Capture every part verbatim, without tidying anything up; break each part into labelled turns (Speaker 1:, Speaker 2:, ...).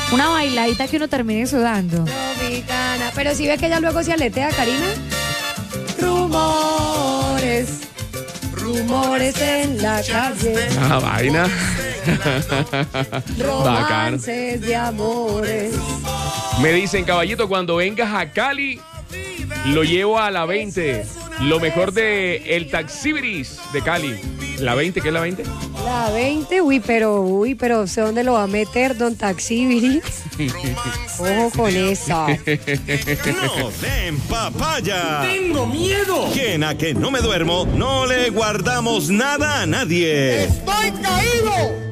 Speaker 1: Una bailadita que uno termine sudando.
Speaker 2: Tropicana. Pero si ve que ella luego se aletea, Karina. Rumores, rumores en la calle.
Speaker 3: Ah, vaina. Bacano.
Speaker 2: Romances de amores.
Speaker 3: Me dicen, caballito, cuando vengas a Cali, lo llevo a la veinte. Lo mejor de el Taxibiris de Cali. ¿La veinte? ¿Qué es la veinte?
Speaker 2: La veinte, uy, pero, uy, pero sé dónde lo va a meter, don Taxibiri. Ojo con esa.
Speaker 4: No den papaya.
Speaker 5: ¡Tengo miedo!
Speaker 4: Que en a que no me duermo, no le guardamos nada a nadie.
Speaker 5: ¡Estoy caído!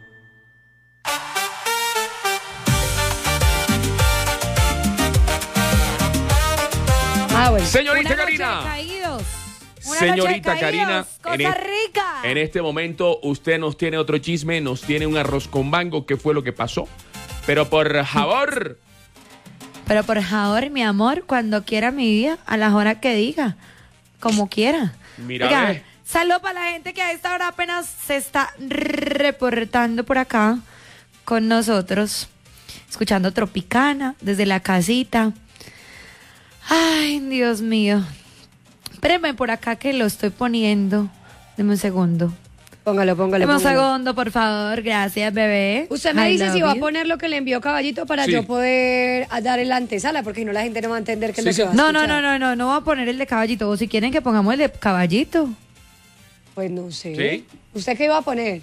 Speaker 2: Ah, bueno.
Speaker 3: Señorita
Speaker 1: Una noche
Speaker 3: Karina.
Speaker 1: de caídos. Una
Speaker 3: Señorita
Speaker 1: noche de caídos.
Speaker 3: Karina,
Speaker 1: Cosa
Speaker 3: en, es-
Speaker 1: rica.
Speaker 3: en este momento usted nos tiene otro chisme, nos tiene un arroz con mango, ¿qué fue lo que pasó? Pero por favor,
Speaker 1: Pero por favor, mi amor, cuando quiera mi vida, a las horas que diga, como quiera.
Speaker 3: Mira,
Speaker 1: Oiga,
Speaker 3: ve.
Speaker 1: saludo para la gente que a esta hora apenas se está reportando por acá con nosotros, escuchando Tropicana desde la casita. Ay, Dios mío. Espérenme por acá que lo estoy poniendo. Deme un segundo.
Speaker 2: Póngalo, póngalo,
Speaker 1: Deme un
Speaker 2: póngalo.
Speaker 1: segundo, por favor. Gracias, bebé.
Speaker 2: Usted me
Speaker 1: I
Speaker 2: dice
Speaker 1: love
Speaker 2: si va a
Speaker 1: you.
Speaker 2: poner lo que le envió Caballito para
Speaker 3: Sí.
Speaker 2: yo poder a dar el antesala, porque si no la gente no va a entender qué es
Speaker 3: Sí,
Speaker 2: lo
Speaker 3: sí.
Speaker 2: que va a
Speaker 1: No, no,
Speaker 2: escuchar.
Speaker 1: no, no, no, no voy a poner el de caballito. O si quieren que pongamos el de caballito.
Speaker 2: Pues no sé.
Speaker 3: ¿Sí?
Speaker 2: ¿Usted qué iba a poner?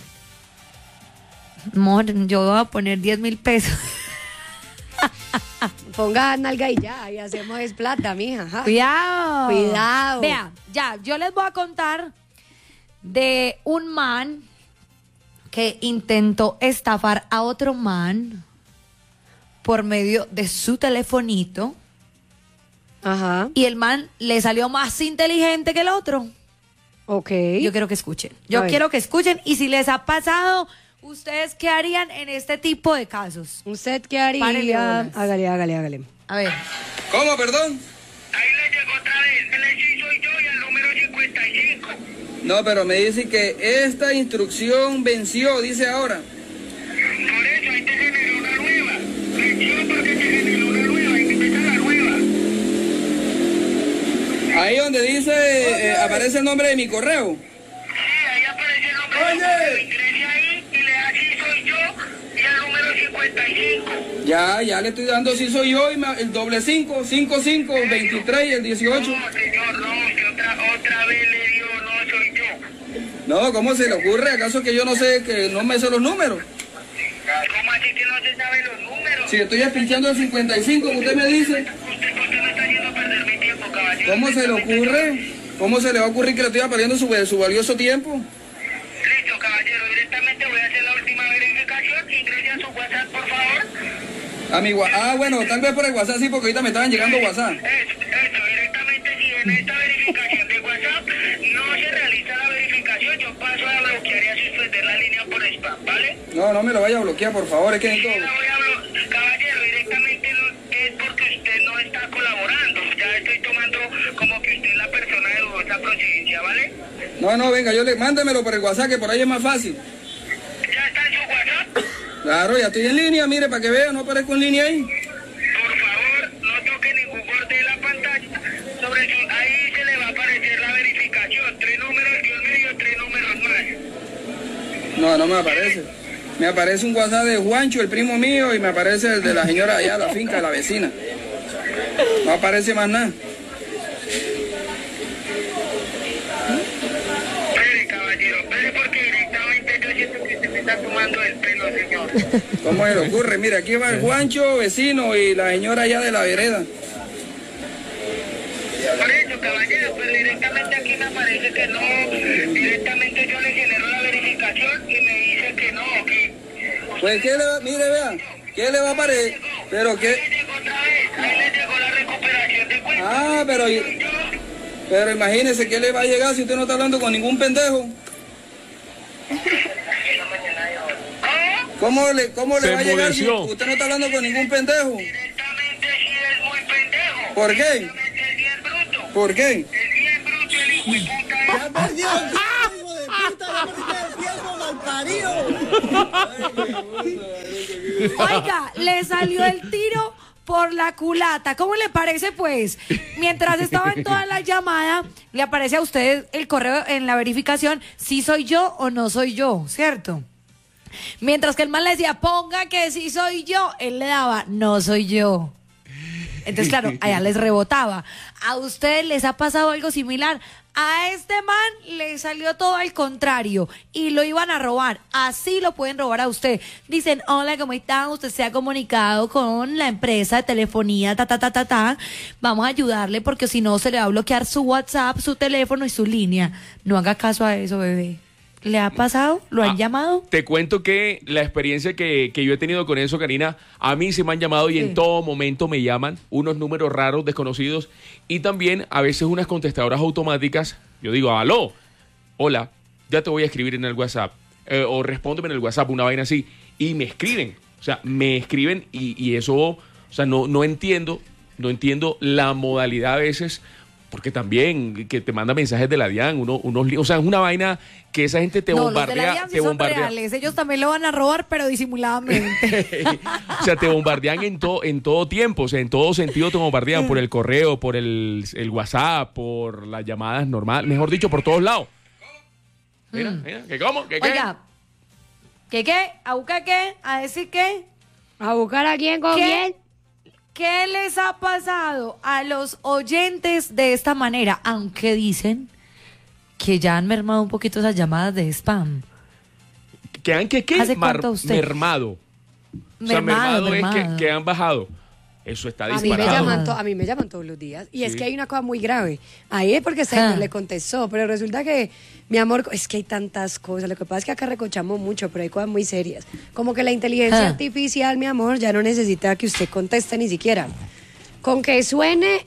Speaker 1: Amor, yo voy a poner diez mil pesos.
Speaker 2: Ponga nalga y ya, y hacemos es plata, mija. ajá.
Speaker 1: Cuidado.
Speaker 2: Cuidado.
Speaker 1: Vea, ya, yo les voy a contar de un man que intentó estafar a otro man por medio de su telefonito
Speaker 2: Ajá,
Speaker 1: y el man le salió más inteligente que el otro.
Speaker 2: ok.
Speaker 1: Yo quiero que escuchen.
Speaker 2: A
Speaker 1: Yo
Speaker 2: ver.
Speaker 1: quiero que escuchen y si les ha pasado, ¿ustedes qué harían en este tipo de casos?
Speaker 2: ¿Usted qué
Speaker 1: Párele
Speaker 2: haría?
Speaker 1: bolas.
Speaker 2: Hágale, hágale, hágale.
Speaker 1: A ver.
Speaker 6: ¿Cómo, perdón?
Speaker 7: Ahí le llegó otra vez, el sí soy yo y el número cincuenta y cinco.
Speaker 6: No, pero me dice que esta instrucción venció, dice ahora.
Speaker 7: Por eso ahí te generó una nueva. Venció porque te generó una nueva, hay que empezar la nueva.
Speaker 6: Ahí donde dice, eh, aparece el nombre de mi correo.
Speaker 7: Sí, ahí aparece el nombre del correo. Ingrese ahí y le da sí soy yo y el número cincuenta y cinco.
Speaker 6: Ya, ya le estoy dando si soy yo y ma- el doble cinco, cinco, cinco, veintitrés y el dieciocho.
Speaker 7: No, señor, no, que otra, otra vez le dio no soy yo.
Speaker 6: No, ¿cómo se le ocurre? ¿Acaso que yo no sé, que no me sé los números?
Speaker 7: ¿Cómo así que no se sabe los números?
Speaker 6: Si estoy pinchando el cincuenta y cinco, usted me dice.
Speaker 7: Usted, usted me está haciendo perder mi tiempo, caballero.
Speaker 6: ¿Cómo se le ocurre? ¿Cómo se le va a ocurrir que le estoy perdiendo su, su valioso tiempo?
Speaker 7: Listo, caballero, directamente voy a hacer la última verificación. Ingrese a su WhatsApp, por favor.
Speaker 6: A mi wa- ah, bueno, tal vez por el WhatsApp sí, porque ahorita me estaban llegando WhatsApp.
Speaker 7: Eso, eso, directamente si en esta verificación de WhatsApp no se realiza la verificación, yo paso a bloquear y a suspender la línea por spam, ¿vale?
Speaker 6: No, no me lo vaya a bloquear, por favor, es que
Speaker 7: Sí,
Speaker 6: necesito...
Speaker 7: la voy a bloquear. Caballero, directamente no- es porque usted no está colaborando. Ya estoy tomando como que usted es la persona de dudosa procedencia, ¿vale?
Speaker 6: No, no, venga, yo le... Mándemelo por el WhatsApp, que por ahí es más fácil.
Speaker 7: ¿Ya está en su WhatsApp?
Speaker 6: Claro, ya estoy en línea, mire, para que vea, no aparezco en línea ahí.
Speaker 7: Por favor, no toque ningún borde de la pantalla. Sobre su, ahí se le va a aparecer la verificación. Tres números y un medio, tres números más.
Speaker 6: No, no me aparece. Me aparece un WhatsApp de Juancho, el primo mío, y me aparece el de la señora allá, la finca de la vecina. No aparece más nada.
Speaker 7: Espere, caballero, espere porque directamente yo siento que usted me está tomando el pelo, señor.
Speaker 6: ¿Cómo se le ocurre? Mira, aquí va el Juancho, vecino, y la señora allá de la vereda.
Speaker 7: Por eso, caballero, pero directamente aquí me aparece que no. Directamente yo le genero la verificación y me dice que no, que...
Speaker 6: Pues, ¿qué le va? Mire, vea, ¿qué le va a aparecer? Pero
Speaker 7: Ahí
Speaker 6: qué...
Speaker 7: le llegó otra vez, ahí le llegó la recuperación de cuenta.
Speaker 6: Ah, pero... Pero imagínese, ¿qué le va a llegar si usted no está hablando con ningún pendejo? ¿Cómo le, cómo le
Speaker 3: Se
Speaker 6: va a llegar si
Speaker 3: enmudeció.
Speaker 6: usted no está hablando con ningún pendejo?
Speaker 7: Directamente sí es muy pendejo.
Speaker 6: ¿Por qué?
Speaker 7: Directamente es bien bruto.
Speaker 6: ¿Por qué?
Speaker 7: Es bien bruto el hijo de puta.
Speaker 5: ¡Ya perdió el tiempo, hijo de puta! ¡Ya perdiste el tiempo, malparido!
Speaker 1: Oiga, le salió el tiro por la culata. ¿Cómo le parece, pues? Mientras estaba en toda la llamada, le aparece a usted el correo en la verificación, si soy yo o no soy yo, ¿cierto? Mientras que el man le decía, ponga que sí soy yo, él le daba, no soy yo. Entonces, claro, allá les rebotaba. ¿A ustedes les ha pasado algo similar? A este man le salió todo al contrario y lo iban a robar. Así lo pueden robar a usted. Dicen, hola, ¿cómo está? Usted se ha comunicado con la empresa de telefonía, ta, ta, ta, ta, ta. Vamos a ayudarle porque si no se le va a bloquear su WhatsApp, su teléfono y su línea. No haga caso a eso, bebé. ¿Le ha pasado? ¿Lo han
Speaker 3: ah,
Speaker 1: llamado?
Speaker 3: Te cuento que la experiencia que, que yo he tenido con eso, Karina, a mí se me han llamado y sí. En todo momento me llaman unos números raros, desconocidos, y también a veces unas contestadoras automáticas. Yo digo, aló, hola, ya te voy a escribir en el WhatsApp, eh, o respóndeme en el WhatsApp, una vaina así, y me escriben, o sea, me escriben y, y eso, o sea, no, no entiendo, no entiendo la modalidad a veces. Porque también que te manda mensajes de la DIAN, uno, unos, o sea, es una vaina que esa gente te
Speaker 1: no,
Speaker 3: bombardea.
Speaker 1: Los de la DIAN sí
Speaker 3: te
Speaker 1: son
Speaker 3: bombardea.
Speaker 1: reales, ellos también lo van a robar, pero disimuladamente.
Speaker 3: O sea, te bombardean en todo, en todo tiempo, o sea, en todo sentido te bombardean, por el correo, por el, el WhatsApp, por las llamadas normales, mejor dicho, por todos lados. Mira, mm. mira, ¿qué cómo? ¿Qué qué?
Speaker 1: Oiga, ¿qué qué? ¿A buscar qué? ¿A decir qué?
Speaker 2: ¿A buscar a quién con quién?
Speaker 1: ¿Qué les ha pasado a los oyentes de esta manera? Aunque dicen que ya han mermado un poquito esas llamadas de spam.
Speaker 3: ¿Que han que qué?
Speaker 1: ¿Hace
Speaker 3: Mar-
Speaker 1: cuánto usted?
Speaker 3: Mermado.
Speaker 1: Mermado,
Speaker 3: o sea, mermado,
Speaker 1: mermado.
Speaker 3: es que, que han bajado. Eso está
Speaker 2: A mí, me
Speaker 3: disparado.
Speaker 2: llaman to- a mí me llaman todos los días. Y
Speaker 3: Sí.
Speaker 2: es que hay una cosa muy grave. Ahí es porque se
Speaker 1: Ah.
Speaker 2: le contestó, pero resulta que, mi amor, es que hay tantas cosas. Lo que pasa es que acá recochamos mucho, pero hay cosas muy serias. Como que la inteligencia
Speaker 1: Ah.
Speaker 2: artificial, mi amor, ya no necesita que usted conteste ni siquiera. Con que suene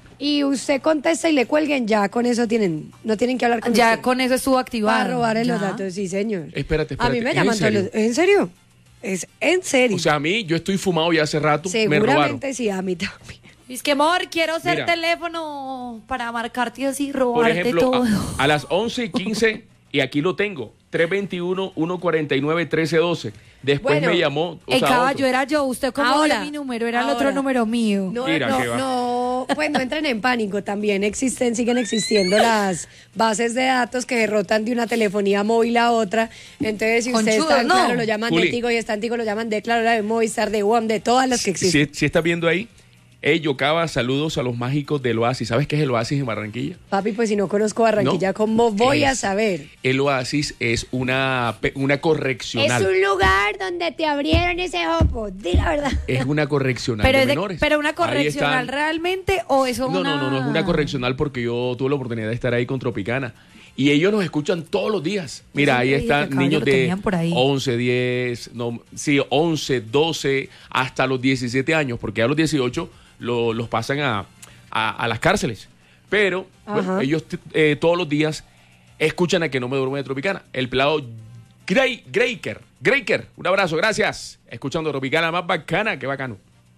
Speaker 2: y usted contesta y le cuelguen, ya con eso tienen, no tienen que hablar con
Speaker 1: Ya
Speaker 2: usted.
Speaker 1: con eso estuvo activado.
Speaker 2: Para robarle los
Speaker 1: Ya.
Speaker 2: datos, sí, señor.
Speaker 3: Espérate,
Speaker 2: A mí
Speaker 3: espérate,
Speaker 2: me
Speaker 3: ¿es
Speaker 2: llaman
Speaker 3: en
Speaker 2: todos
Speaker 3: serio?
Speaker 2: los... ¿Es en serio? Es en serio.
Speaker 3: O sea, a mí, yo estoy fumado ya hace rato, me robaron.
Speaker 2: Seguramente sí, a mí también.
Speaker 1: Es que, amor, quiero ser
Speaker 3: Mira.
Speaker 1: teléfono para marcarte así,
Speaker 3: Por
Speaker 1: robarte
Speaker 3: ejemplo,
Speaker 1: todo.
Speaker 3: a, a las once y quince, y aquí lo tengo, tres veintiuno, uno cuarenta y nueve, trece doce. Después
Speaker 2: Bueno,
Speaker 3: me llamó. O
Speaker 1: El
Speaker 3: sea,
Speaker 1: caballo
Speaker 3: otro.
Speaker 1: era yo, usted como
Speaker 2: Ahora,
Speaker 1: vio mi número, era el
Speaker 2: ahora.
Speaker 1: otro número mío.
Speaker 2: No,
Speaker 3: Mira
Speaker 2: no,
Speaker 3: que va.
Speaker 2: no, pues no entren en pánico también. Existen, siguen existiendo las bases de datos que rotan de una telefonía móvil a otra. Entonces, si usted
Speaker 1: Conchudos,
Speaker 2: está en
Speaker 1: ¿no?
Speaker 2: Claro, lo llaman
Speaker 3: Juli.
Speaker 2: de Tigo y está en Tigo, lo llaman de Claro, de Movistar, de U A M, de todas las que existen.
Speaker 3: Si, si estás viendo ahí, hey, Yocaba, saludos a los mágicos del Oasis. ¿Sabes qué es el Oasis en Barranquilla?
Speaker 2: Papi, pues si no conozco Barranquilla,
Speaker 3: No,
Speaker 2: ¿cómo voy a
Speaker 3: es-
Speaker 2: saber?
Speaker 3: El Oasis es una, pe- una correccional.
Speaker 2: Es un lugar donde te abrieron ese hopo, di la verdad.
Speaker 3: Es una correccional
Speaker 1: Pero,
Speaker 3: de
Speaker 1: es de-
Speaker 3: menores.
Speaker 1: pero una
Speaker 3: Ahí
Speaker 1: correccional
Speaker 3: están.
Speaker 1: realmente o eso
Speaker 3: No,
Speaker 1: una...
Speaker 3: no, no, no es una correccional porque yo tuve la oportunidad de estar ahí con Tropicana. Y ellos nos escuchan todos los días. Mira,
Speaker 1: Yo
Speaker 3: ahí
Speaker 1: siempre dije que
Speaker 3: están
Speaker 1: el caballo
Speaker 3: niños
Speaker 1: lo
Speaker 3: de
Speaker 1: tenían por ahí.
Speaker 3: once, diez, no, sí, once, doce, hasta los diecisiete años, porque a los dieciocho lo- los pasan a, a, a las cárceles. Pero bueno,
Speaker 2: Ajá.
Speaker 3: ellos t- eh, todos los días escuchan a Que No Me Duermo de Tropicana. El pelado Grey, Greyker, Greyker, un abrazo, gracias. Escuchando Tropicana más bacana, qué bacano.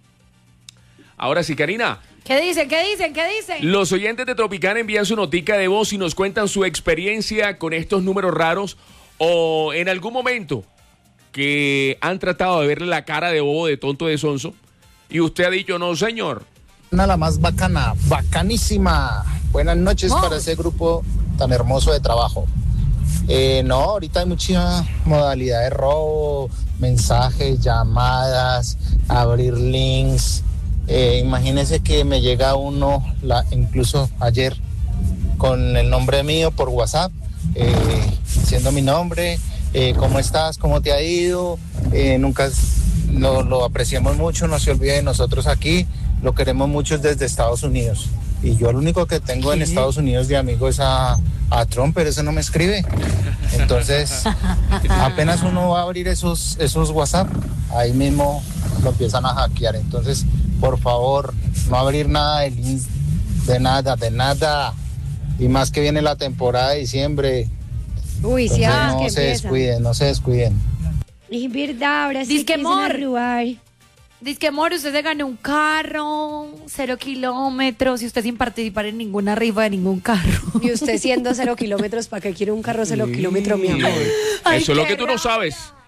Speaker 3: Ahora sí, Karina.
Speaker 1: ¿Qué dicen? ¿Qué dicen? ¿Qué dicen?
Speaker 3: Los oyentes de Tropicana envían su notica de voz y nos cuentan su experiencia con estos números raros o en algún momento que han tratado de verle la cara de bobo, de tonto, de sonso y usted ha dicho, no señor.
Speaker 8: Una la más bacana, bacanísima. Buenas noches
Speaker 1: Oh.
Speaker 8: para ese grupo tan hermoso de trabajo. Eh, no, ahorita hay mucha modalidad de robo, mensajes, llamadas, abrir links. Eh, imagínese que me llega uno, la, incluso ayer, con el nombre mío por WhatsApp, eh, siendo mi nombre, eh, ¿cómo estás? ¿Cómo te ha ido? Eh, nunca lo, lo apreciamos mucho, no se olvide de nosotros aquí, lo queremos mucho desde Estados Unidos. Y yo lo único que tengo en Estados Unidos de amigo es a, a Trump, pero eso no me escribe. Entonces, apenas uno va a abrir esos, esos WhatsApp, ahí mismo lo empiezan a hackear. Entonces, por favor, no abrir nada de links, de nada, de nada. Y más que viene la temporada de diciembre.
Speaker 2: Uy, sí,
Speaker 8: Entonces,
Speaker 2: ah,
Speaker 8: no
Speaker 2: que
Speaker 8: se
Speaker 2: empieza.
Speaker 8: descuiden, no se descuiden.
Speaker 2: Es verdad, ahora sí
Speaker 1: Dice que
Speaker 2: empiezan a
Speaker 1: amor.
Speaker 2: robar.
Speaker 1: Dice que, amor, usted se ganó un carro, cero kilómetros, y usted sin participar en ninguna rifa de ningún carro.
Speaker 2: Y usted siendo cero kilómetros, ¿para qué quiere un carro cero kilómetros, mi amor?
Speaker 1: Ay,
Speaker 3: Eso es lo
Speaker 1: qué
Speaker 3: que tú no
Speaker 1: rabia.
Speaker 3: sabes.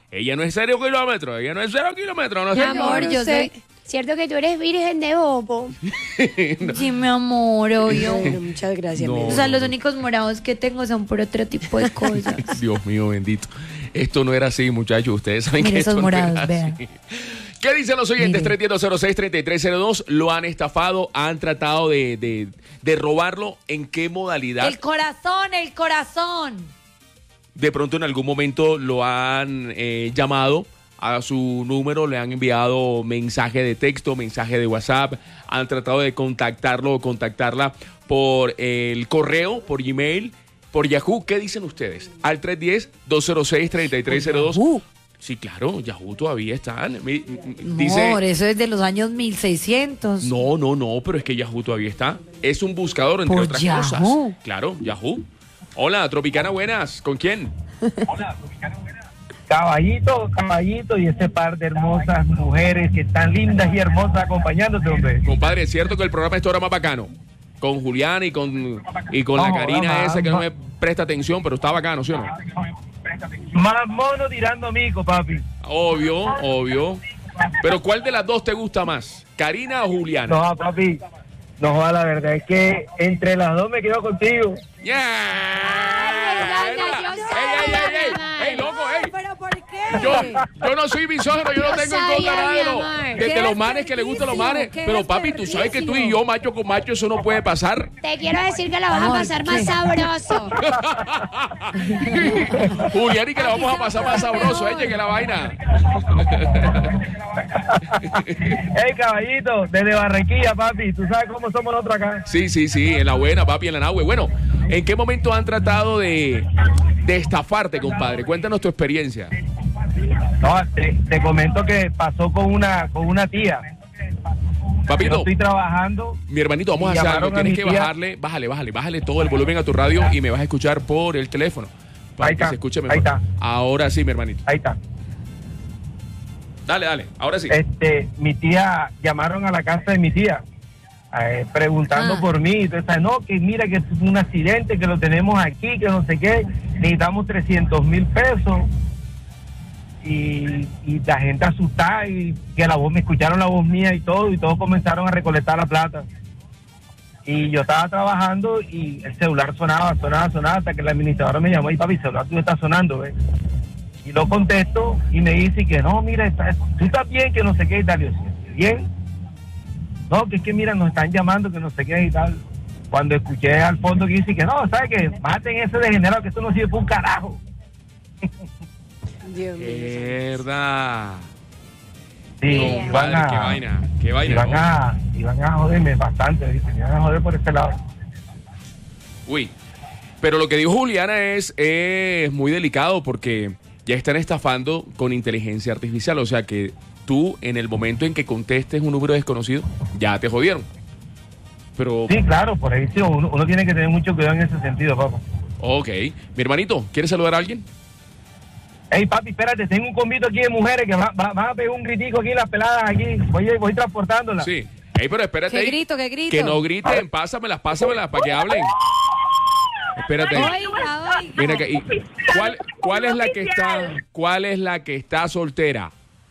Speaker 3: Ella no es cero kilómetros, ella no es cero kilómetros, no
Speaker 1: Mi
Speaker 3: señor.
Speaker 1: amor, yo soy...
Speaker 2: Cierto que tú eres virgen de bobo.
Speaker 1: Sí, mi amor, obvio.
Speaker 2: Bueno, muchas gracias.
Speaker 3: No.
Speaker 2: mi
Speaker 1: O
Speaker 2: amor.
Speaker 1: sea, los únicos morados que tengo son por otro tipo de cosas.
Speaker 3: Dios mío, bendito. Esto no era así, muchachos. Ustedes saben
Speaker 1: Mire
Speaker 3: que esto
Speaker 1: esos
Speaker 3: no era
Speaker 1: morados, vean.
Speaker 3: así. ¿Qué dicen los oyentes?
Speaker 1: Mire.
Speaker 3: tres uno cero, cero seis, tres tres cero dos. ¿Lo han estafado? ¿Han tratado de, de, de robarlo? ¿En qué modalidad?
Speaker 1: El corazón, el corazón.
Speaker 3: De pronto en algún momento lo han eh, llamado a su número, le han enviado mensaje de texto, mensaje de WhatsApp, han tratado de contactarlo o contactarla por el correo, por Gmail, por Yahoo. ¿Qué dicen ustedes? Al tres uno cero, dos cero seis, tres tres cero dos.
Speaker 1: Yahoo.
Speaker 3: Sí, claro, Yahoo todavía están. Mi- mi-
Speaker 1: Amor,
Speaker 3: dice,
Speaker 1: eso es de los años mil seiscientos.
Speaker 3: no, no, no, pero es que Yahoo todavía está. Es un buscador, entre
Speaker 1: ¿Por
Speaker 3: otras
Speaker 1: Yahoo?
Speaker 3: cosas. Claro, Yahoo. Hola, Tropicana, buenas. ¿Con quién?
Speaker 9: Caballito, caballito y ese par de hermosas mujeres que están lindas y hermosas acompañándote, hombre.
Speaker 3: Compadre, es cierto que el programa está ahora más bacano. Con Julián y con, y con la
Speaker 9: No,
Speaker 3: Karina
Speaker 9: no,
Speaker 3: esa que no
Speaker 9: no.
Speaker 3: me presta atención, pero está bacano, ¿sí o no?
Speaker 9: Más mono tirando mico, papi.
Speaker 3: Obvio, obvio. Pero ¿cuál de las dos te gusta más? ¿Karina o Juliana?
Speaker 9: No, papi. No joda, la verdad es que entre las dos me quedo contigo.
Speaker 3: ¡Yeah!
Speaker 2: Ay, verdad, yo
Speaker 3: ¡Ey,
Speaker 2: sabía,
Speaker 3: ey, ey, ey!
Speaker 2: mi amor.
Speaker 3: ¡Ey, loco, ey!
Speaker 1: ¿Pero por qué?
Speaker 3: Yo, yo no soy misógino, yo no
Speaker 2: Yo
Speaker 3: tengo en
Speaker 2: sabía,
Speaker 3: contra nada de,
Speaker 2: mi
Speaker 3: los-
Speaker 2: amor.
Speaker 3: de,
Speaker 1: Qué
Speaker 3: de los manes que les gustan los manes.
Speaker 1: desperdicio,
Speaker 3: Pero
Speaker 1: qué
Speaker 3: papi, tú sabes que tú y
Speaker 1: desperdicio.
Speaker 3: yo, macho con macho, eso no puede pasar.
Speaker 2: Te quiero decir que la vas a
Speaker 1: Amor,
Speaker 2: pasar más
Speaker 1: ¿qué?
Speaker 2: sabroso.
Speaker 3: Julián, y que la vamos a pasar más sabroso, eh, que la vaina.
Speaker 9: Ey, caballito, desde Barranquilla, papi. Tú sabes cómo somos nosotros acá.
Speaker 3: Sí, sí, sí, en la buena, papi, en la nahue. Bueno, ¿en qué momento han tratado de, de estafarte, compadre? Cuéntanos tu experiencia.
Speaker 9: No, te, te comento que pasó con una, con una tía. Yo
Speaker 3: Papito,
Speaker 9: estoy trabajando.
Speaker 3: mi hermanito, vamos a
Speaker 9: y
Speaker 3: hacer
Speaker 9: llamaron
Speaker 3: algo.
Speaker 9: a
Speaker 3: Tienes
Speaker 9: mi
Speaker 3: que
Speaker 9: tía.
Speaker 3: bajarle, bájale, bájale, bájale todo el volumen a tu radio y me vas a escuchar por el teléfono. Para
Speaker 9: Ahí
Speaker 3: que
Speaker 9: está,
Speaker 3: se escuche
Speaker 9: ahí
Speaker 3: mejor.
Speaker 9: está.
Speaker 3: Ahora sí, mi hermanito.
Speaker 9: Ahí está.
Speaker 3: Dale, dale, ahora sí.
Speaker 9: Este, mi tía, llamaron a la casa de mi tía, eh, preguntando
Speaker 1: Ah.
Speaker 9: por mí. Entonces, no, que mira que es un accidente, que lo tenemos aquí, que no sé qué, necesitamos trescientos mil pesos. Y, y la gente asustada y que la voz, me escucharon la voz mía y todo, y todos comenzaron a recolectar la plata. Y yo estaba trabajando y el celular sonaba, sonaba, sonaba, hasta que la administradora me llamó y papi, el celular tú está sonando, ¿ves? Y lo contesto y me dice que no, mira, está, tú estás bien, que no sé qué y tal. Yo, "Sí, bien. No, que es que mira, nos están llamando, que no sé qué y tal. Cuando escuché al fondo que dice que no, ¿sabes qué? Maten ese degenerado, que esto no sirve para un carajo.
Speaker 2: Dios mío.
Speaker 3: Verdad.
Speaker 9: Sí,
Speaker 1: Eh,
Speaker 9: y van
Speaker 3: Compadre,
Speaker 9: a,
Speaker 3: qué vaina, qué
Speaker 9: y
Speaker 3: vaina.
Speaker 9: van
Speaker 3: ¿no?
Speaker 9: a, y van a joderme bastante, ¿viste? Me van a joder por este lado.
Speaker 3: Uy. Pero lo que dijo Juliana es, es muy delicado porque ya están estafando con inteligencia artificial. O sea que tú, en el momento en que contestes un número desconocido, ya te jodieron. Pero,
Speaker 9: Sí, claro, por ahí sí, uno, uno tiene que tener mucho cuidado en ese sentido, papá.
Speaker 3: ok. Mi hermanito, ¿quieres saludar a alguien?
Speaker 9: Ey, papi, espérate, tengo un convito aquí de mujeres que va- va- van a pegar un gritico aquí, las peladas aquí. Voy, voy transportándolas.
Speaker 3: Sí. Ey, pero espérate
Speaker 1: ¿Qué
Speaker 3: ahí.
Speaker 1: grito, qué grito?
Speaker 3: Que no griten, pásamelas, pásamelas para que hablen. Espérate.
Speaker 1: Oiga, oiga.
Speaker 3: Mira que, y- ¿cuál, ¿Cuál es la que está, cuál es la que está soltera?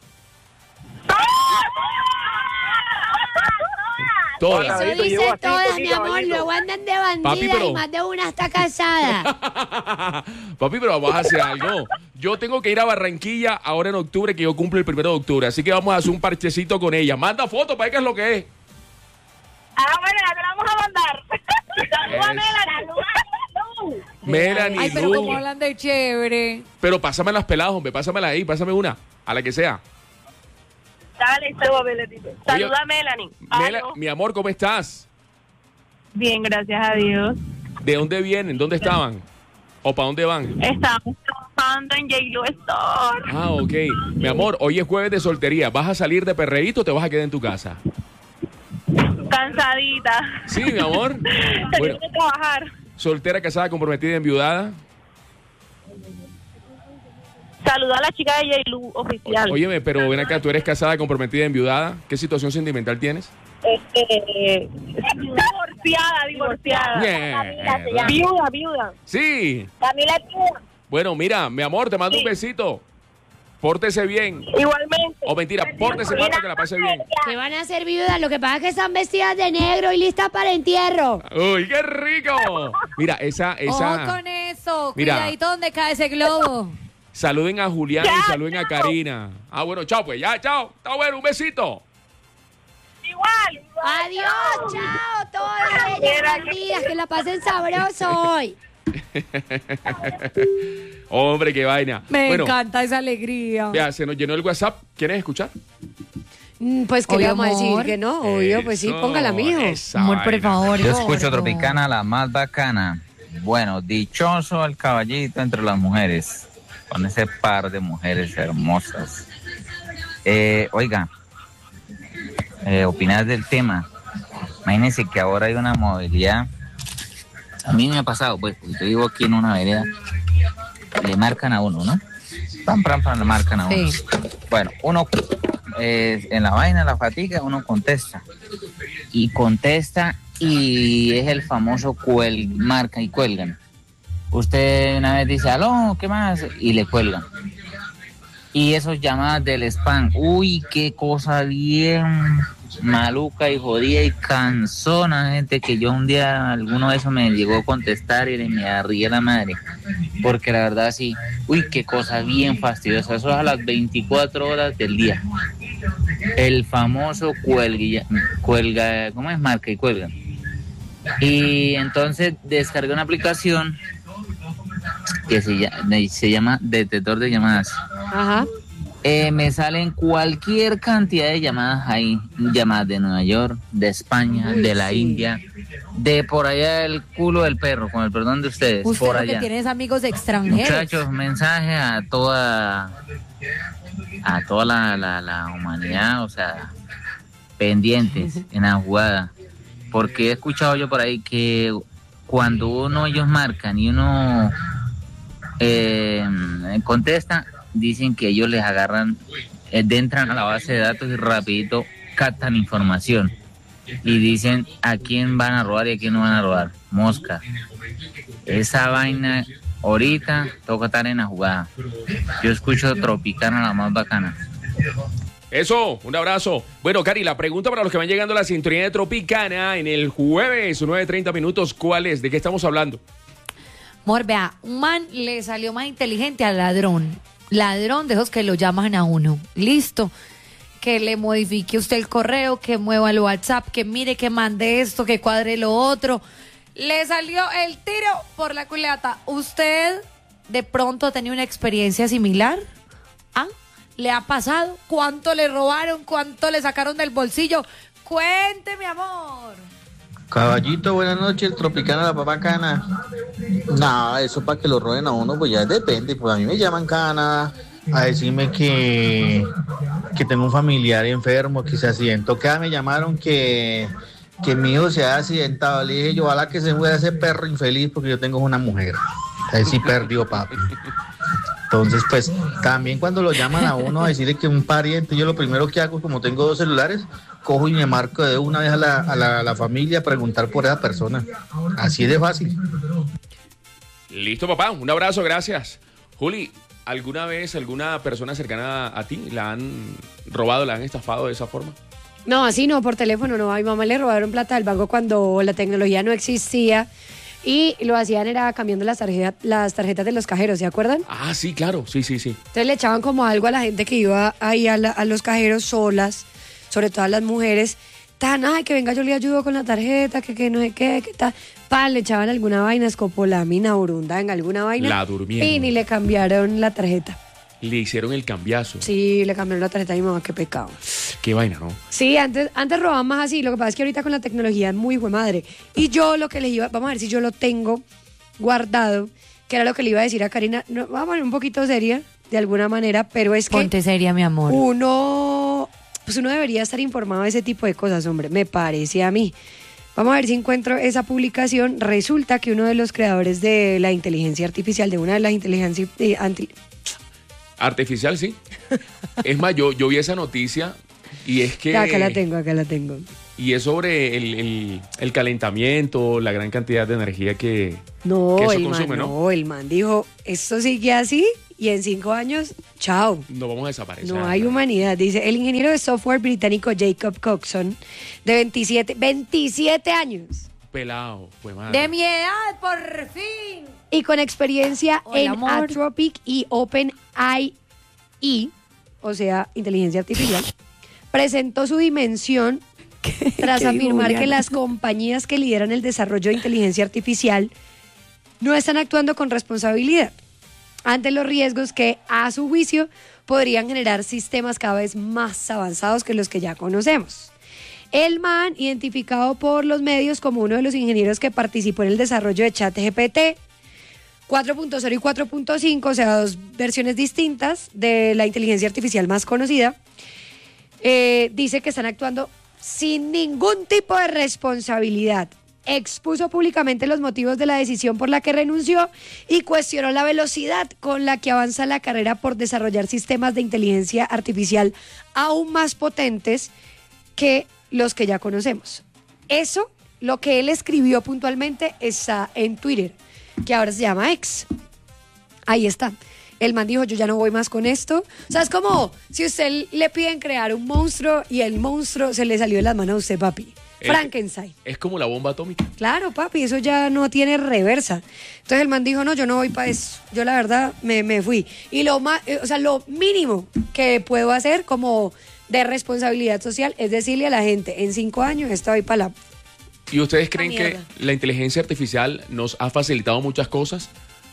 Speaker 3: Todas.
Speaker 9: Hola.
Speaker 2: Eso
Speaker 9: Caballito,
Speaker 2: dicen
Speaker 9: llevo así,
Speaker 2: todas,
Speaker 9: poquito,
Speaker 2: mi amor,
Speaker 9: caballito.
Speaker 2: luego andan de bandida
Speaker 3: Papi, pero-
Speaker 2: y más de una está casada.
Speaker 3: Papi, pero vamos a hacer algo. Yo tengo que ir a Barranquilla ahora en octubre, que yo cumplo el primero de octubre. Así que vamos a hacer un parchecito con ella. Manda fotos para ver qué es lo que es.
Speaker 7: Ah, bueno, ya te la vamos a mandar. Saluda a Melanie.
Speaker 3: Melanie,
Speaker 1: Ay, pero
Speaker 3: Lu.
Speaker 1: como hablan de chévere.
Speaker 3: Pero pásame las peladas, hombre. Pásamela ahí, pásame una. A la que sea.
Speaker 7: Dale, saluda a Melanie. Saluda a Melanie.
Speaker 3: Mela-
Speaker 7: Aló.
Speaker 3: mi amor, ¿cómo estás?
Speaker 7: Bien, gracias a Dios.
Speaker 3: ¿De dónde vienen? ¿Dónde estaban? ¿O para dónde van?
Speaker 7: Estamos trabajando en J-Lo Store.
Speaker 3: Ah, ok. Mi amor, hoy es jueves de soltería. ¿Vas a salir de perreíto o te vas a quedar en tu casa?
Speaker 7: Cansadita.
Speaker 3: Sí, mi amor.
Speaker 7: Tengo
Speaker 3: Bueno,
Speaker 7: que trabajar.
Speaker 3: soltera, casada, comprometida, enviudada.
Speaker 7: Saluda a la chica de J-Lo oficial.
Speaker 3: Óyeme, pero ven acá, tú eres casada, comprometida, enviudada. ¿Qué situación sentimental tienes?
Speaker 7: Este, divorciada, divorciada.
Speaker 3: Yeah.
Speaker 7: Camila se llama. Viuda, viuda.
Speaker 3: Sí.
Speaker 7: Camila es viuda.
Speaker 3: Bueno, mira, mi amor, te mando
Speaker 7: Sí.
Speaker 3: un besito. Pórtese bien.
Speaker 7: Igualmente.
Speaker 3: O mentira, pórtese mal para que la pase bien.
Speaker 2: Que van a ser viudas, lo que pasa es que están vestidas de negro y listas para entierro.
Speaker 3: ¡Uy, qué rico! Mira, esa, esa.
Speaker 1: Ojo con eso.
Speaker 3: Mira.
Speaker 1: Cuidadito donde cae ese globo.
Speaker 3: Saluden a Julián
Speaker 7: Ya,
Speaker 3: y saluden a
Speaker 7: chao.
Speaker 3: Karina. Ah, bueno, chao, pues, ya, chao. Está bueno, un besito.
Speaker 7: Igual. igual.
Speaker 2: Adiós, chao, todas ellas bandidas, que la pasen sabroso hoy.
Speaker 3: Hombre, qué vaina.
Speaker 1: Me
Speaker 3: bueno,
Speaker 1: encanta esa alegría.
Speaker 3: vea, se nos llenó el WhatsApp. ¿Quieres escuchar?
Speaker 2: Mm, Pues, ¿qué le
Speaker 1: Obvio,
Speaker 2: vamos a decir?
Speaker 1: amor.
Speaker 2: Que no, obvio, pues sí,
Speaker 3: Eso,
Speaker 2: póngala, mijo.
Speaker 3: esa
Speaker 1: Amor, por
Speaker 3: vaina.
Speaker 1: favor.
Speaker 10: Yo escucho
Speaker 1: gordo.
Speaker 10: Tropicana, la más bacana. Bueno, dichoso el caballito entre las mujeres, con ese par de mujeres hermosas. Eh, oiga, eh, opinar del tema. Imagínense que ahora hay una movilidad. A mí me ha pasado, pues, porque yo vivo aquí en una vereda. Le marcan a uno, ¿no? Pam, pam, pam, le marcan a uno.
Speaker 1: Sí.
Speaker 10: Bueno, uno eh, en la vaina, la fatiga, uno contesta. Y contesta y es el famoso cuel, marca y cuelgan. Usted una vez dice, aló, ¿qué más? Y le cuelgan. Y esos llamadas del spam, uy, qué cosa bien maluca y jodida y cansona, gente, que yo un día alguno de esos me llegó a contestar y me arrié la madre. Porque la verdad sí, uy, qué cosa bien fastidiosa. Eso es a las veinticuatro horas del día. El famoso cuelga, cuelga, ¿cómo es? Marca y cuelga. Y entonces descargué una aplicación que se llama, se llama Detector de Llamadas.
Speaker 2: Ajá.
Speaker 10: Eh, me salen cualquier cantidad de llamadas ahí, llamadas de Nueva York, de España,
Speaker 2: Uy,
Speaker 10: de la
Speaker 2: sí.
Speaker 10: India, de por allá el culo del perro, con el perdón de ustedes,
Speaker 1: Usted
Speaker 10: por
Speaker 1: lo que
Speaker 10: allá.
Speaker 1: tienes amigos extranjeros.
Speaker 10: Muchachos, mensaje a toda a toda la, la, la humanidad, o sea, pendientes en la jugada, porque he escuchado yo por ahí que cuando uno ellos marcan y uno eh, contesta, dicen que ellos les agarran, eh, entran a la base de datos y rapidito captan información y dicen a quién van a robar y a quién no van a robar. Mosca. Esa vaina ahorita toca estar en la jugada. Yo escucho Tropicana, la más bacana.
Speaker 3: Eso, un abrazo. Bueno, Cari, la pregunta para los que van llegando a la sintonía de Tropicana en el jueves, nueve treinta minutos, ¿cuál es? ¿De qué estamos hablando?
Speaker 1: Amor, vea, un man le salió más inteligente al ladrón. Ladrón de esos que lo llaman a uno. Listo. Que le modifique usted el correo, que mueva el WhatsApp, que mire, que mande esto, que cuadre lo otro. Le salió el tiro por la culata. ¿Usted de pronto ha tenido una experiencia similar? ¿Ah? ¿Le ha pasado? ¿Cuánto le robaron? ¿Cuánto le sacaron del bolsillo? Cuénteme, amor.
Speaker 8: Caballito, buenas noches, el Tropicana, la papá cana. No, eso para que lo roben a uno, pues ya depende. Pues a mí me llaman cana a decirme que, que tengo un familiar enfermo, que se accidentó. Que me llamaron que, que mi hijo se ha accidentado. Le dije yo, ojalá que se muera ese perro infeliz porque yo tengo una mujer. Ahí sí perdió, papi. Entonces, pues, también cuando lo llaman a uno a decirle que un pariente, yo lo primero que hago, como tengo dos celulares, cojo y me marco de una vez a la, a la, a la familia a preguntar por esa persona. Así de fácil.
Speaker 3: Listo, papá. Un abrazo, gracias. Juli, ¿alguna vez alguna persona cercana a ti la han robado, la han estafado de esa forma?
Speaker 2: No, así no, por teléfono no. A mi mamá le robaron plata del banco cuando la tecnología no existía y lo hacían era cambiando las tarjetas, las tarjetas de los cajeros, ¿se acuerdan?
Speaker 3: Ah, sí, claro. Sí, sí, sí.
Speaker 2: Entonces le echaban como algo a la gente que iba ahí a, la- a los cajeros solas, sobre todo a las mujeres. Tan, ay, que venga, yo le ayudo con la tarjeta, que, que no sé qué, que tal. Pa, le echaban alguna vaina, escopolamina, orunda, en alguna vaina.
Speaker 3: La durmieron.
Speaker 2: Y ni le cambiaron la tarjeta.
Speaker 3: Le hicieron el cambiazo.
Speaker 2: Sí, le cambiaron la tarjeta a mi mamá, qué pecado.
Speaker 3: Qué vaina, ¿no?
Speaker 2: Sí, antes, antes robaban más así. Lo que pasa es que ahorita con la tecnología es muy hijo de madre. Y yo lo que le iba, vamos a ver si yo lo tengo guardado, que era lo que le iba a decir a Karina. No, vamos a poner un poquito seria, de alguna manera, pero es que
Speaker 1: Ponte seria, mi amor.
Speaker 2: uno, pues uno debería estar informado de ese tipo de cosas, hombre, me parece a mí. Vamos a ver si encuentro esa publicación. Resulta que uno de los creadores de la inteligencia artificial, de una de las inteligencias eh, anti-
Speaker 3: Artificial, sí. Es más, yo, yo vi esa noticia y es que...
Speaker 2: Ya, acá la tengo, acá la tengo.
Speaker 3: Y es sobre el, el- el calentamiento, la gran cantidad de energía que,
Speaker 2: No,
Speaker 3: que eso
Speaker 2: el
Speaker 3: consume,
Speaker 2: man,
Speaker 3: ¿no?
Speaker 2: no, el man dijo, esto sigue así y en cinco años, chao.
Speaker 3: No vamos a desaparecer.
Speaker 2: No hay humanidad. Dice el ingeniero de software británico Jacob Coxon, de veintisiete, veintisiete años.
Speaker 3: Pelado, pues madre.
Speaker 1: De mi edad, por fin.
Speaker 2: Y con experiencia
Speaker 1: Hola,
Speaker 2: en
Speaker 1: amor.
Speaker 2: Anthropic y OpenAI, o sea, inteligencia artificial, presentó su dimensión tras
Speaker 1: ¿Qué dijo
Speaker 2: afirmar
Speaker 1: Juliana?
Speaker 2: que las compañías que lideran el desarrollo de inteligencia artificial no están actuando con responsabilidad ante los riesgos que, a su juicio, podrían generar sistemas cada vez más avanzados que los que ya conocemos. El man, identificado por los medios como uno de los ingenieros que participó en el desarrollo de ChatGPT cuatro punto cero y cuatro punto cinco, o sea, dos versiones distintas de la inteligencia artificial más conocida, eh, dice que están actuando sin ningún tipo de responsabilidad. Expuso públicamente los motivos de la decisión por la que renunció y cuestionó la velocidad con la que avanza la carrera por desarrollar sistemas de inteligencia artificial aún más potentes que los que ya conocemos. Eso, lo que él escribió puntualmente, está en Twitter, que ahora se llama X. Ahí está. El man dijo, yo ya no voy más con esto. O sea, es como si usted le piden crear un monstruo y el monstruo se le salió de las manos a usted, papi.
Speaker 3: Eh,
Speaker 2: Frankenstein.
Speaker 3: Es como la bomba atómica.
Speaker 2: Claro, papi, eso ya no tiene reversa. Entonces el man dijo, no, yo no voy para eso. Yo la verdad me, me fui. Y lo más, eh, o sea, lo mínimo que puedo hacer como de responsabilidad social es decirle a la gente, en cinco años estoy para la...
Speaker 3: ¿Y ustedes creen que
Speaker 2: mierda.
Speaker 3: la inteligencia artificial nos ha facilitado muchas cosas?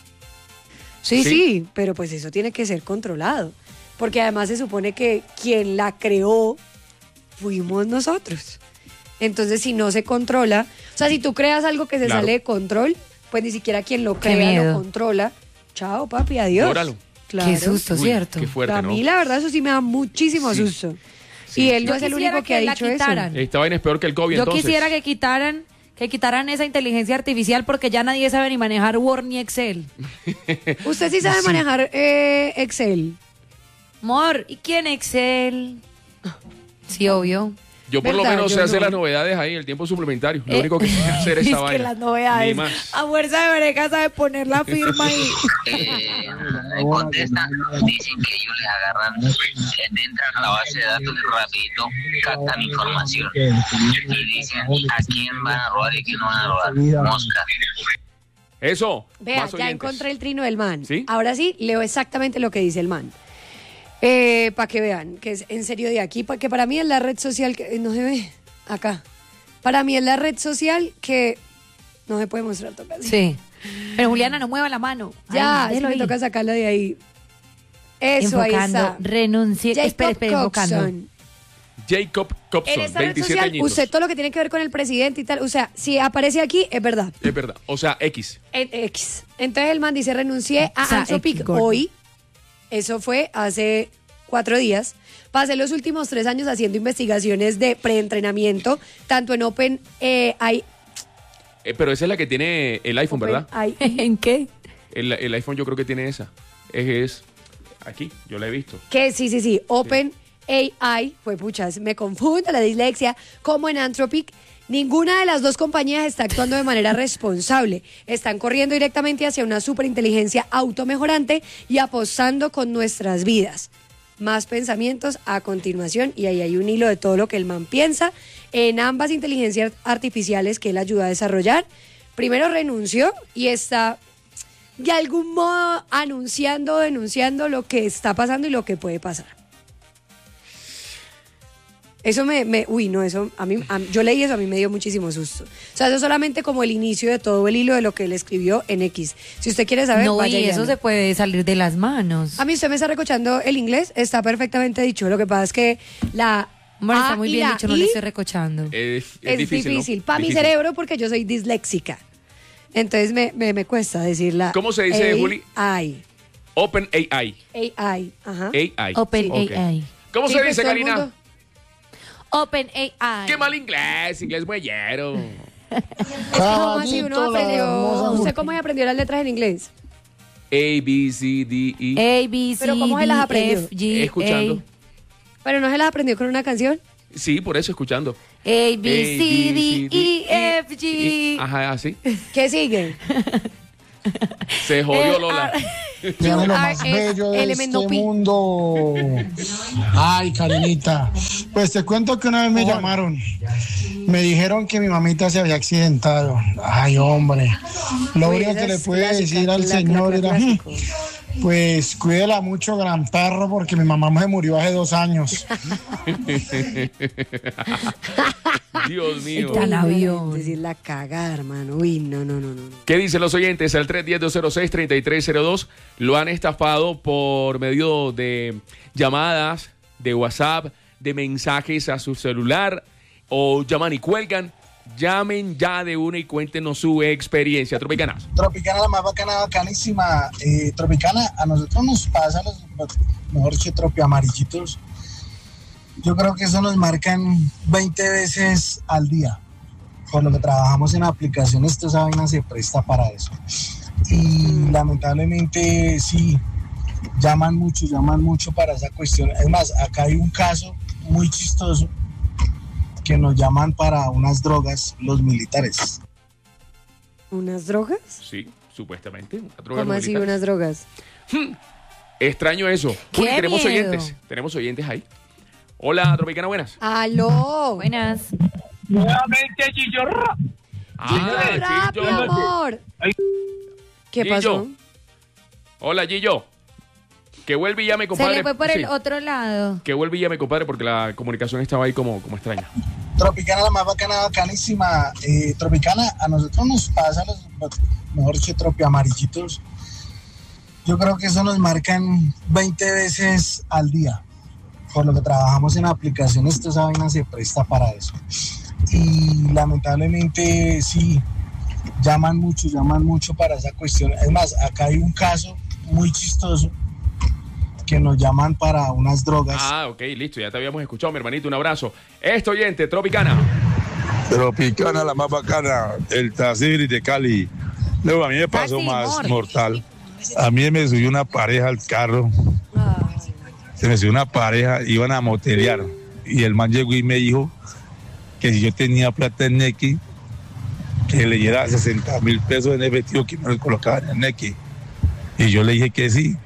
Speaker 2: Sí,
Speaker 3: Sí.
Speaker 2: sí, pero pues eso tiene que ser controlado. Porque además se supone que quien la creó fuimos nosotros. Entonces, si no se controla, o sea, si tú creas algo que se
Speaker 3: Claro.
Speaker 2: sale de control, pues ni siquiera quien lo
Speaker 1: Qué
Speaker 2: crea
Speaker 1: miedo.
Speaker 2: lo controla. Chao, papi, adiós.
Speaker 3: Llóralo.
Speaker 2: Claro.
Speaker 1: Qué susto,
Speaker 3: Uy,
Speaker 1: ¿cierto?
Speaker 3: Qué fuerte,
Speaker 2: A
Speaker 3: ¿no?
Speaker 2: mí la verdad eso sí me da muchísimo
Speaker 3: Sí.
Speaker 2: susto.
Speaker 3: Sí.
Speaker 2: Y él
Speaker 1: Yo
Speaker 2: no es el
Speaker 1: quisiera
Speaker 2: único que, ha
Speaker 1: que la
Speaker 2: dicho
Speaker 1: quitaran.
Speaker 2: eso.
Speaker 3: Esta vaina es peor que el COVID,
Speaker 1: Yo
Speaker 3: entonces.
Speaker 1: quisiera que quitaran, que quitaran esa inteligencia artificial porque ya nadie sabe ni manejar Word ni Excel.
Speaker 2: Usted sí sabe manejar eh, Excel.
Speaker 1: Amor, ¿y quién Excel? Sí, obvio.
Speaker 3: Yo por lo
Speaker 2: ¿Verdad?
Speaker 3: menos
Speaker 2: Yo
Speaker 3: sé hacer
Speaker 2: no.
Speaker 3: las novedades ahí, el tiempo suplementario. Lo
Speaker 1: Eh,
Speaker 3: único que sé hacer es
Speaker 1: es
Speaker 3: esa
Speaker 1: que
Speaker 3: vaina.
Speaker 1: las novedades.
Speaker 3: Ni más.
Speaker 1: A fuerza de breca sabe poner la firma y...
Speaker 10: Eh, contestan, dicen que ellos les agarran, les entran a la base de datos y rapidito captan información y dicen a quién van a robar y a quién no van a robar. Mosca.
Speaker 3: Eso.
Speaker 2: Vea,
Speaker 3: más
Speaker 2: ya
Speaker 3: oyentes.
Speaker 2: encontré el trino del man.
Speaker 3: ¿Sí?
Speaker 2: Ahora sí, leo exactamente lo que dice el man. Eh, para que vean, que es en serio de aquí, pa- que para mí es la red social que... No se ve acá. Para mí es la red social que no se puede mostrar tocar.
Speaker 1: Sí. Pero Juliana, no mueva la mano.
Speaker 2: Ya,
Speaker 1: Ay,
Speaker 2: es que
Speaker 1: déjelo
Speaker 2: me
Speaker 1: ahí.
Speaker 2: toca sacarla de ahí. Eso,
Speaker 1: Enfocando,
Speaker 2: ahí está.
Speaker 1: renuncie.
Speaker 2: Jacob
Speaker 1: Espera, espera, enfocando.
Speaker 2: Coxon.
Speaker 3: Jacob
Speaker 2: En
Speaker 3: Copson,
Speaker 2: esta red
Speaker 3: veintisiete
Speaker 2: social,
Speaker 3: añitos.
Speaker 2: usted todo lo que tiene que ver con el presidente y tal, o sea, si aparece aquí, es verdad.
Speaker 3: Es verdad. O sea, X.
Speaker 2: En X. Entonces el man dice, renuncié a
Speaker 1: O sea,
Speaker 2: Anthropic
Speaker 1: X, gordo.
Speaker 2: hoy. Eso fue hace cuatro días. Pasé los últimos tres años haciendo investigaciones de preentrenamiento, tanto en Open eh, AI,
Speaker 3: Eh, pero esa es la que tiene el iPhone, ¿verdad?
Speaker 2: OpenAI.
Speaker 1: ¿En qué?
Speaker 3: El, el iPhone yo creo que tiene esa. Es, es aquí, yo la he visto.
Speaker 2: Que sí, sí, sí. Open A I, pues puchas, me confundo la dislexia, como en Anthropic. Ninguna de las dos compañías está actuando de manera responsable. Están corriendo directamente hacia una superinteligencia automejorante y apostando con nuestras vidas. Más pensamientos a continuación, y ahí hay un hilo de todo lo que el man piensa en ambas inteligencias artificiales que él ayudó a desarrollar. Primero renunció y está de algún modo anunciando, denunciando lo que está pasando y lo que puede pasar. Eso me, me uy, no, eso, a mí, a- yo leí eso, a mí me dio muchísimo susto. O sea, eso es solamente como el inicio de todo el hilo de lo que él escribió en X. Si usted quiere saber,
Speaker 1: No,
Speaker 2: vaya
Speaker 1: y
Speaker 2: y
Speaker 1: eso
Speaker 2: léalo.
Speaker 1: se puede salir de las manos.
Speaker 2: A mí usted me está recochando el inglés, está perfectamente dicho. Lo que pasa es que la
Speaker 1: Bueno,
Speaker 2: A
Speaker 1: está muy
Speaker 2: y
Speaker 1: bien
Speaker 2: la
Speaker 1: dicho, no
Speaker 2: I
Speaker 1: le estoy recochando.
Speaker 3: Es, es
Speaker 2: es
Speaker 3: difícil,
Speaker 2: difícil.
Speaker 3: ¿no?
Speaker 2: Para mi
Speaker 3: Difícil.
Speaker 2: cerebro, porque yo soy disléxica. Entonces me, me, me cuesta decirla.
Speaker 3: ¿Cómo se dice,
Speaker 2: A-
Speaker 3: Juli?
Speaker 2: I.
Speaker 3: Open A I.
Speaker 2: A I. Ajá.
Speaker 3: A I.
Speaker 1: Open
Speaker 3: Ok.
Speaker 1: A I.
Speaker 3: ¿Cómo
Speaker 2: Sí,
Speaker 3: se
Speaker 2: pues,
Speaker 3: dice,
Speaker 2: todo el
Speaker 3: Karina?
Speaker 2: mundo-
Speaker 1: Open A I.
Speaker 3: Qué mal inglés, inglés muellero.
Speaker 2: ¿Cómo así uno
Speaker 8: Caballito, la
Speaker 2: aprendió?
Speaker 8: hermosa
Speaker 2: ¿Usted cómo aprendió las letras en inglés?
Speaker 3: A, B, C, D, E.
Speaker 1: A, B, C,
Speaker 2: Pero ¿cómo se las
Speaker 1: D,
Speaker 2: aprendió?
Speaker 1: F, G,
Speaker 3: Escuchando.
Speaker 2: Pero no se las aprendió con una canción.
Speaker 3: Sí, por eso escuchando.
Speaker 1: A, A, B, C, D, E, F,
Speaker 3: Y-
Speaker 1: G.
Speaker 3: Ajá, así.
Speaker 2: ¿Qué sigue?
Speaker 3: Se jodió
Speaker 1: Eh,
Speaker 3: Lola.
Speaker 1: ah,
Speaker 11: Dígame lo
Speaker 1: Ah,
Speaker 11: más
Speaker 1: es
Speaker 11: bello de
Speaker 2: elemento
Speaker 11: este
Speaker 2: pi.
Speaker 11: mundo. Ay, Karinita. Pues te cuento que una vez me llamaron. Me dijeron que mi mamita se había accidentado. Ay, hombre. Lo
Speaker 2: Uy,
Speaker 11: único
Speaker 2: esa
Speaker 11: que le
Speaker 2: es
Speaker 11: pude
Speaker 2: clásica,
Speaker 11: decir al
Speaker 2: cla-
Speaker 11: señor
Speaker 2: cla-
Speaker 11: era,
Speaker 2: clásico.
Speaker 11: "Mm, pues cuídela mucho, gran perro, porque mi mamá se murió hace dos años."
Speaker 3: Dios mío.
Speaker 1: Está el avión.
Speaker 2: Decir la cagada, hermano. Uy, no, no, no, no. no.
Speaker 3: ¿Qué dicen los oyentes? Al tres uno cero, dos cero seis, tres tres cero dos lo han estafado por medio de llamadas, de WhatsApp, de mensajes a su celular o llaman y cuelgan. Llamen ya de una y cuéntenos su experiencia. Tropicana.
Speaker 11: Tropicana, la más bacana, bacanísima. Eh, Tropicana, a nosotros nos pasa, los, mejor dicho, tropiamarillitos. Yo creo que eso nos marcan veinte veces al día. Por lo que trabajamos en aplicaciones, toda esa vaina se presta para eso. Y lamentablemente, sí, llaman mucho, llaman mucho para esa cuestión. Es más, acá hay un caso muy chistoso que nos llaman para unas drogas los militares.
Speaker 2: ¿Unas drogas?
Speaker 3: Sí, supuestamente. Una droga
Speaker 2: ¿Cómo así
Speaker 3: militar.
Speaker 2: unas drogas?
Speaker 3: Extraño eso.
Speaker 1: ¡Qué
Speaker 3: Uy, tenemos
Speaker 1: miedo!
Speaker 3: oyentes. Tenemos oyentes ahí. Hola, Tropicana, buenas.
Speaker 2: ¡Aló!
Speaker 1: Buenas.
Speaker 9: Nuevamente, Chillorra.
Speaker 3: Ah,
Speaker 2: ¡Rap, mi
Speaker 3: Gillo.
Speaker 2: amor! ¿Qué
Speaker 3: Gillo.
Speaker 2: pasó?
Speaker 3: Hola, Gillo. Que vuelve y llame,
Speaker 1: Se
Speaker 3: compadre.
Speaker 1: le fue por
Speaker 3: Sí.
Speaker 1: el otro lado.
Speaker 3: Que vuelve y llame, compadre, porque la comunicación estaba ahí como, como extraña.
Speaker 11: Tropicana, la más bacana, bacanísima. Eh, Tropicana, a nosotros nos pasa, los, mejor dicho, tropiamarillitos. Yo creo que eso nos marcan veinte veces al día. Por lo que trabajamos en aplicaciones, toda esa vaina se presta para eso. Y lamentablemente, sí, llaman mucho, llaman mucho para esa cuestión. Es más, acá hay un caso muy chistoso que nos llaman para unas drogas.
Speaker 3: Ah, ok, listo, ya te habíamos escuchado, mi hermanito, un abrazo. Este oyente, Tropicana.
Speaker 12: Tropicana, la más bacana, el Taxi de Cali. Luego a mí me pasó
Speaker 1: Taxi,
Speaker 12: más
Speaker 1: amor.
Speaker 12: mortal. A mí me subió una pareja al carro. Se me subió una pareja, iban a motelear. Y el man llegó y me dijo que si yo tenía plata en Nequi, que le diera sesenta mil pesos en efectivo que me lo colocaban en Nequi. Y yo le dije que sí.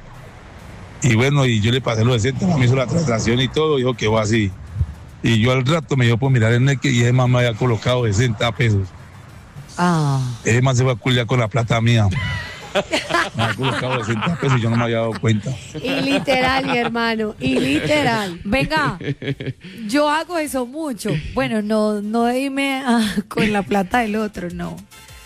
Speaker 12: Y bueno, y yo le pasé los sesenta, me hizo la transacción y todo, dijo que va así. Y yo al rato me dio por mirar en Nequi y ese man me había colocado sesenta pesos.
Speaker 1: Ah.
Speaker 12: Ese man se va a culiar con la plata mía. Me había colocado sesenta pesos y yo no me había dado cuenta.
Speaker 2: Y literal, mi hermano. Y literal.
Speaker 1: Venga, yo hago eso mucho. Bueno, no, no de irme a- con la plata del otro, no.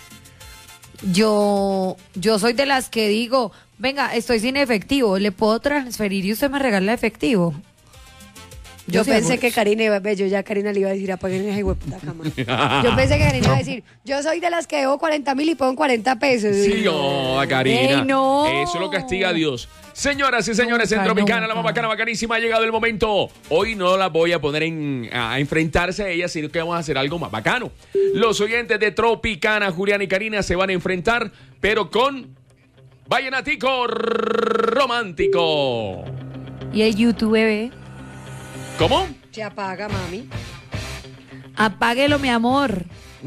Speaker 1: Yo, yo soy de las que digo, venga, estoy sin efectivo, ¿le puedo transferir y usted me regala efectivo?
Speaker 2: Yo
Speaker 1: sí
Speaker 2: pensé
Speaker 1: hago
Speaker 2: que
Speaker 1: eso.
Speaker 2: Karina iba, ve, yo ya Karina le iba a decir, apaguen esa hueputa cama. Yo pensé que Karina iba a decir, yo soy de las que debo cuarenta mil y pongo cuarenta pesos.
Speaker 3: Sí,
Speaker 2: Y
Speaker 3: no,
Speaker 2: no.
Speaker 3: Karina.
Speaker 1: Ey, no.
Speaker 3: Eso lo castiga a Dios. Señoras y señores,
Speaker 1: Nunca,
Speaker 3: en Tropicana, la
Speaker 1: nunca.
Speaker 3: más bacana, bacanísima, ha llegado el momento. Hoy no la voy a poner en, a enfrentarse a ella, sino que vamos a hacer algo más bacano. Los oyentes de Tropicana, Julián y Karina, se van a enfrentar, pero con Vallenatico Romántico.
Speaker 1: Y el YouTube, bebé.
Speaker 3: ¿Cómo?
Speaker 2: Se apaga, mami.
Speaker 1: Apáguelo, mi amor.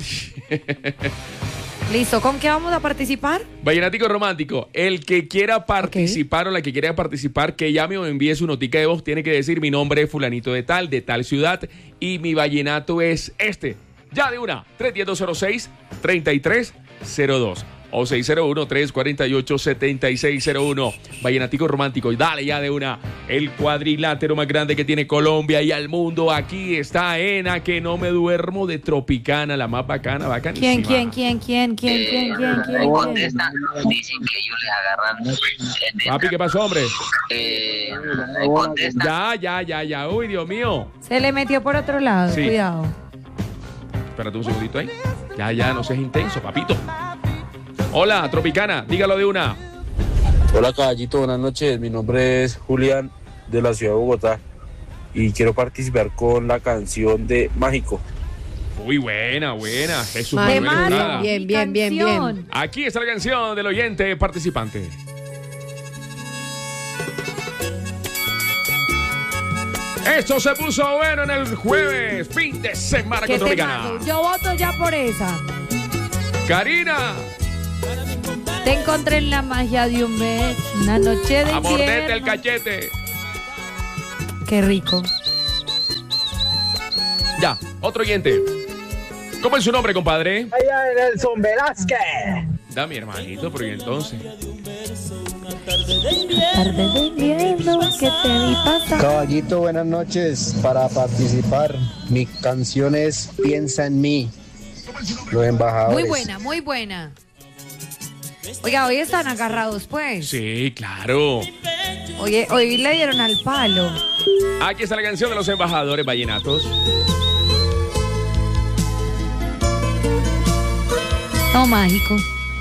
Speaker 1: Listo, ¿con qué vamos a participar?
Speaker 3: Vallenatico Romántico. El que quiera participar o la que quiera participar, que llame o envíe su notica de voz, tiene que decir mi nombre es fulanito de tal, de tal ciudad, y mi vallenato es este. Ya de una, tres uno cero, dos cero seis, tres tres cero dos o seis cero uno, tres cuatro ocho, siete seis cero uno. Vallenatico Romántico. Y dale ya de una. El cuadrilátero más grande que tiene Colombia y al mundo. Aquí está en A Que No Me Duermo de Tropicana, la más bacana, bacanísima.
Speaker 1: ¿Quién, quién, quién, quién, quién, quién, quién, quién, quién?
Speaker 10: Contestan, dicen que ellos les agarran.
Speaker 3: Papi, ¿qué pasó, hombre?
Speaker 10: Eh, contestan.
Speaker 3: Ya, ya, ya, ya. Uy, Dios mío.
Speaker 1: Se le metió por otro lado,
Speaker 3: Sí.
Speaker 1: cuidado.
Speaker 3: Espérate un segundito ahí. Ya, ya, no seas intenso, papito. Hola, Tropicana, dígalo de una.
Speaker 13: Hola caballito, buenas noches. Mi nombre es Julián de la ciudad de Bogotá y quiero participar con la canción de Mágico.
Speaker 3: Uy, buena, buena. Jesús
Speaker 2: Vale,
Speaker 3: Manuel
Speaker 2: mano.
Speaker 3: Estrada.
Speaker 2: Bien, bien, bien, bien.
Speaker 1: Canción.
Speaker 3: Aquí está la canción del oyente participante. Esto se puso bueno en el jueves, fin de semana
Speaker 1: ¿Qué
Speaker 3: con
Speaker 1: te
Speaker 3: Tropicana.
Speaker 1: mando? Yo voto ya por esa.
Speaker 3: Karina.
Speaker 1: Te encontré en la magia de un mes, una noche de
Speaker 3: A morderte el
Speaker 1: invierno.
Speaker 3: cachete.
Speaker 1: Qué rico.
Speaker 3: Ya, otro oyente. ¿Cómo es su nombre, compadre?
Speaker 9: Allá en Nelson Velázquez.
Speaker 3: Da mi hermanito, pero ¿y entonces?
Speaker 1: Tarde de invierno que te vi pasar.
Speaker 14: Caballito, buenas noches. Para participar, mi canción es Piensa en mí. Los embajadores.
Speaker 1: Muy buena, muy buena. Oiga, hoy están agarrados, pues.
Speaker 3: Sí, claro.
Speaker 1: Oye, hoy le dieron al palo.
Speaker 3: Aquí está la canción de los embajadores vallenatos.
Speaker 1: No, mágico.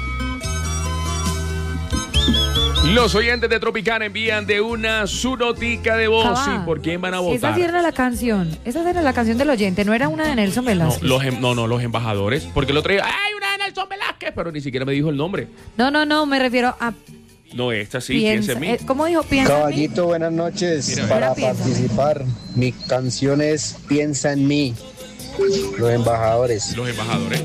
Speaker 3: Los oyentes de Tropicana envían de una su notica de voz.
Speaker 1: Cabá.
Speaker 3: ¿Y por quién van a
Speaker 1: Esa
Speaker 3: votar?
Speaker 1: sí era la canción. Esa era la canción del oyente, no era una de Nelson
Speaker 3: No,
Speaker 1: Velázquez.
Speaker 3: los, em- no, no, los embajadores. Porque el otro día, ¡ay, una de Nelson Velázquez! Pero ni siquiera me dijo el nombre.
Speaker 1: No, no, no, me refiero a
Speaker 3: No, esta sí,
Speaker 1: piensa.
Speaker 3: piensa en mí.
Speaker 1: eh, ¿Cómo dijo? Piensa en mí.
Speaker 14: Caballito, buenas noches.
Speaker 3: Mira,
Speaker 14: Para
Speaker 1: Ahora piensa.
Speaker 14: participar, mi canción es Piensa en mí. Los embajadores.
Speaker 3: Los embajadores.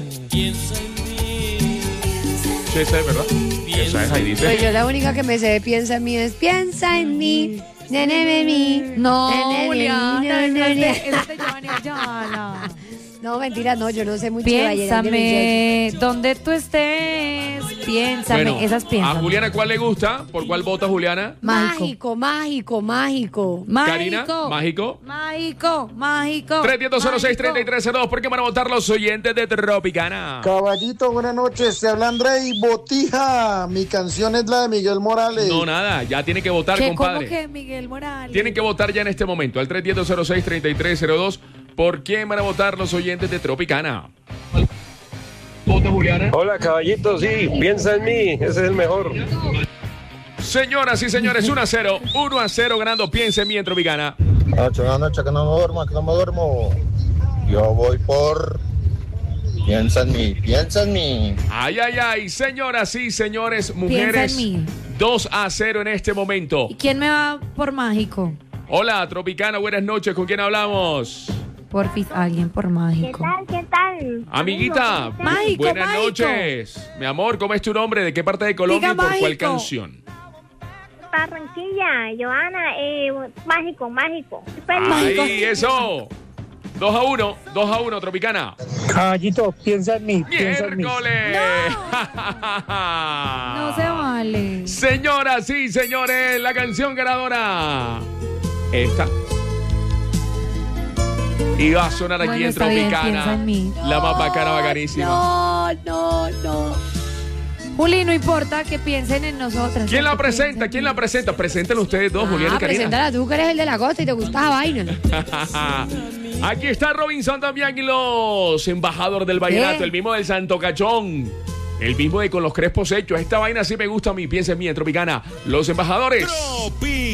Speaker 3: Sí, esa es verdad. Esa es, ahí dice.
Speaker 2: Pues yo la única que me sé de piensa en mí es piensa en mí. Nene en mí.
Speaker 1: No,
Speaker 2: Nene, nene,
Speaker 1: Juliana,
Speaker 2: nene,
Speaker 1: esa es de-
Speaker 2: nene.
Speaker 1: esa es de Giovanni Ayala.
Speaker 2: No, mentira, no, yo no sé mucho de vallenato.
Speaker 1: Piénsame, donde tú estés, piénsame,
Speaker 3: Bueno,
Speaker 1: esas
Speaker 3: a
Speaker 1: piénsame.
Speaker 3: Juliana, ¿cuál le gusta? ¿Por cuál vota Juliana?
Speaker 2: Mágico, mágico, mágico.
Speaker 3: Karina, mágico.
Speaker 1: Mágico, mágico.
Speaker 3: tres diez cero seis tres tres cero dos. ¿Por qué van a votar los oyentes de Tropicana?
Speaker 11: Caballito, buenas noches. Se habla Andrei Botija. Mi canción es la de Miguel Morales.
Speaker 3: No, nada, ya tiene que votar,
Speaker 1: ¿Qué, ¿Cómo
Speaker 3: compadre.
Speaker 1: que Miguel Morales?
Speaker 3: Tienen que votar ya en este momento, al tres diez cero seis tres tres cero dos. ¿Por quién van a votar los oyentes de Tropicana? ¿Vota Juliana?
Speaker 13: Hola, caballito, sí, piensa en mí, ese es el mejor.
Speaker 3: Señoras y señores, uno a cero. uno a cero ganando Piensa en mí en Tropicana.
Speaker 8: Noche, buenas noches, que no me duermo, que no me duermo. Yo voy por... Piensa en mí, piensa en mí.
Speaker 3: Ay, ay, ay, señoras y señores,
Speaker 1: Piensa
Speaker 3: mujeres.
Speaker 1: en mí.
Speaker 3: dos a cero en este momento.
Speaker 1: ¿Y quién me va por mágico?
Speaker 3: Hola, Tropicana, buenas noches. ¿Con quién hablamos?
Speaker 1: Porfis, alguien por mágico.
Speaker 15: ¿Qué tal?
Speaker 3: Amiguita,
Speaker 1: Mágico,
Speaker 3: buenas
Speaker 1: mágico.
Speaker 3: noches. Mi amor, ¿cómo es tu nombre? ¿De qué parte de Colombia
Speaker 1: Diga
Speaker 3: y por cuál
Speaker 1: mágico.
Speaker 3: canción?
Speaker 15: Barranquilla, Joana, eh, mágico, mágico.
Speaker 3: Ahí, eso. dos a uno, dos a uno, Tropicana.
Speaker 9: Caballito, piensa en mí, piensa en mí.
Speaker 3: ¡Miércoles!
Speaker 1: No se vale.
Speaker 3: Señoras y señores, la canción ganadora. Esta. Y va a sonar aquí
Speaker 1: Bueno,
Speaker 3: en
Speaker 1: está bien,
Speaker 3: Tropicana.
Speaker 1: piensa en mí.
Speaker 3: La más bacana, bacanísima.
Speaker 2: No, no, no.
Speaker 1: Juli, no importa que piensen en nosotras.
Speaker 3: ¿Quién la
Speaker 1: que
Speaker 3: presenta?
Speaker 1: piensen
Speaker 3: ¿Quién
Speaker 1: en-
Speaker 3: la presenta? Preséntenlo ustedes dos, Juliana
Speaker 2: Ah,
Speaker 3: y Karina.
Speaker 2: preséntala tú, que eres el de la costa y te gusta esa vaina.
Speaker 3: Aquí está Robinson también y los embajadores del vallenato,
Speaker 2: ¿Qué?
Speaker 3: el mismo del Santo Cachón, el mismo de con los crespos hechos. Esta vaina sí me gusta a mí, piensa en mí en Tropicana. Los embajadores.
Speaker 4: Tropi.